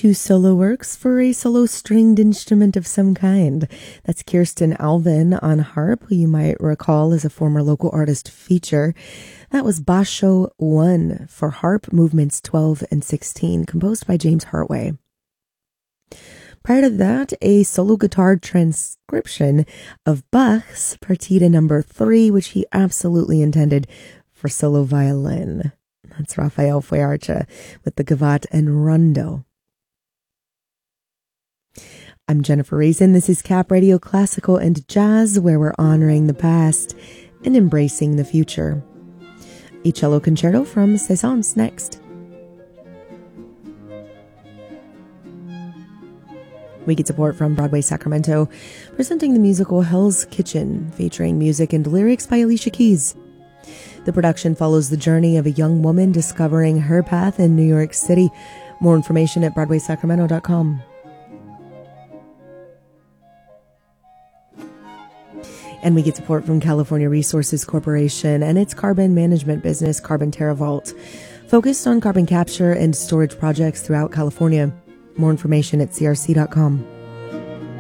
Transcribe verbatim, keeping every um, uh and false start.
two solo works for a solo stringed instrument of some kind. That's Kirsten Alvin on harp, who you might recall as a former local artist feature. That was Basho one for harp, movements twelve and sixteen, composed by James Hartway. Prior to that, a solo guitar transcription of Bach's Partita number three, which he absolutely intended for solo violin. That's Rafael Feuercha with the Gavotte and Rondo. I'm Jennifer Raisin. This is Cap Radio Classical and Jazz, where we're honoring the past and embracing the future. A cello concerto from Saint-Saëns next. We get support from Broadway Sacramento, presenting the musical Hell's Kitchen, featuring music and lyrics by Alicia Keys. The production follows the journey of a young woman discovering her path in New York City. More information at broadway sacramento dot com. And we get support from California Resources Corporation and its carbon management business, Carbon TerraVault, focused on carbon capture and storage projects throughout California. More information at c r c dot com.